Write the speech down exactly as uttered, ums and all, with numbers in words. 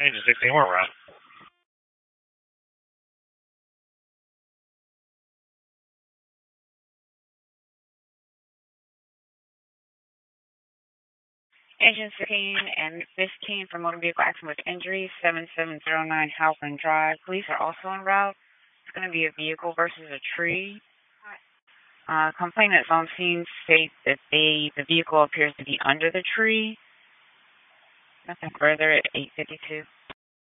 Agent sixteen, we're around. Agent sixteen and fifteen for motor vehicle accident with injury, seven seven zero nine Halpern Drive. Police are also en route. It's going to be a vehicle versus a tree. Uh, complainants on scene state that they, the vehicle appears to be under the tree. Nothing further at eight fifty-two.